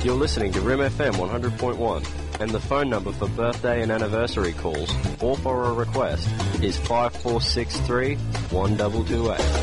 You're listening to Rim FM 100.1, and the phone number for birthday and anniversary calls or for a request is 5463 1228.